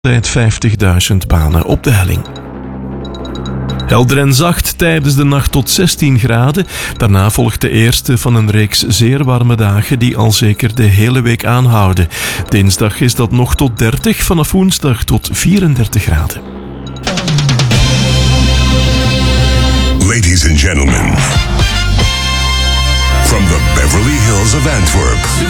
50.000 banen op de helling. Helder en zacht tijdens de nacht tot 16 graden. Daarna volgt de eerste van een reeks zeer warme dagen die al zeker de hele week aanhouden. Dinsdag is dat nog tot 30, vanaf woensdag tot 34 graden. Ladies and gentlemen, from the Beverly Hills of Antwerp,